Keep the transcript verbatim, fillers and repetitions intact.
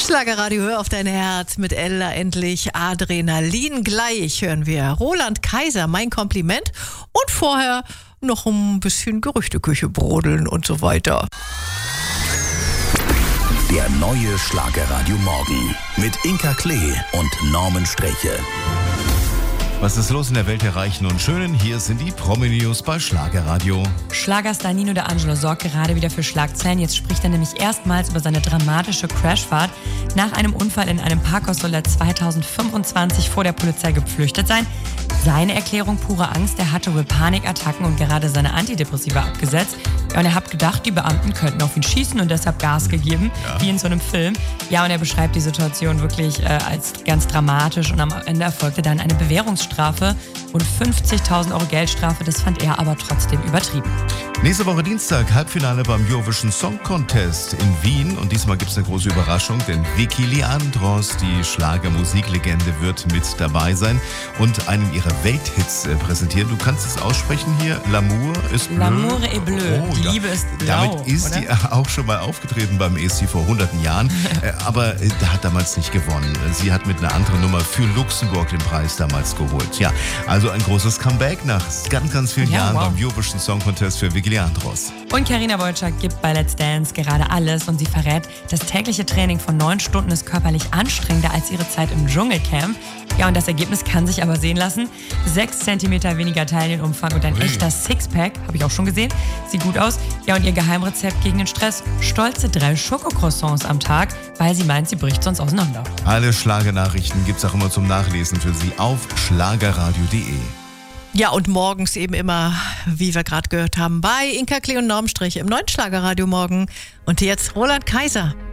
Schlagerradio, hör auf dein Herz mit Ella endlich Adrenalin. Gleich hören wir Roland Kaiser, mein Kompliment. Und vorher noch ein bisschen Gerüchteküche brodeln und so weiter. Der neue Schlagerradio Morgen mit Inka Klee und Norman Sträche. Was ist los in der Welt der Reichen und Schönen? Hier sind die Promi-News bei Schlagerradio. Schlagerstar Nino D'Angelo sorgt gerade wieder für Schlagzeilen. Jetzt spricht er nämlich erstmals über seine dramatische Crashfahrt. Nach einem Unfall in einem Parkhaus soll er zweitausendfünfundzwanzig vor der Polizei geflüchtet sein. Seine Erklärung: pure Angst. Er hatte wohl Panikattacken und gerade seine Antidepressiva abgesetzt. Ja, und er hat gedacht, die Beamten könnten auf ihn schießen und deshalb Gas gegeben, ja. wie in so einem Film. Ja, und er beschreibt die Situation wirklich äh, als ganz dramatisch und am Ende erfolgte dann eine Bewährungsstrafe und fünfzigtausend Euro Geldstrafe. Das fand er aber trotzdem übertrieben. Nächste Woche Dienstag Halbfinale beim Eurovision Song Contest in Wien und diesmal gibt es eine große Überraschung, denn Vicky Leandros, die Schlagermusiklegende, wird mit dabei sein und einen ihrer Welthits äh, präsentieren. Du kannst es aussprechen hier, L'amour est bleu. L'amour est bleu, oh, die ja. Liebe ist blau. Damit ist oder? die auch schon mal aufgetreten beim E S C vor hunderten Jahren, äh, aber äh, hat damals nicht gewonnen. Sie hat mit einer anderen Nummer für Luxemburg den Preis damals geholt. Ja, also ein großes Comeback nach ganz, ganz vielen Ja, Jahren wow. beim Eurovision Song Contest für Vicky Leandros. Und Carina Wojcik gibt bei Let's Dance gerade alles und sie verrät, das tägliche Training von neun Stunden ist körperlich anstrengender als ihre Zeit im Dschungelcamp. Ja, und das Ergebnis kann sich aber sehen lassen. Sechs Zentimeter weniger Teilnehmerumfang und ein Ui. echter Sixpack, habe ich auch schon gesehen, sieht gut aus. Ja, und ihr Geheimrezept gegen den Stress: stolze drei Schokocroissants am Tag, weil sie meint, sie bricht sonst auseinander. Alle Schlagernachrichten gibt es auch immer zum Nachlesen für Sie auf schlagerradio punkt de. Ja, und morgens eben immer, wie wir gerade gehört haben, bei Inka Klee und Norman Sträche im neuen Schlagerradio Morgen. Und jetzt Roland Kaiser.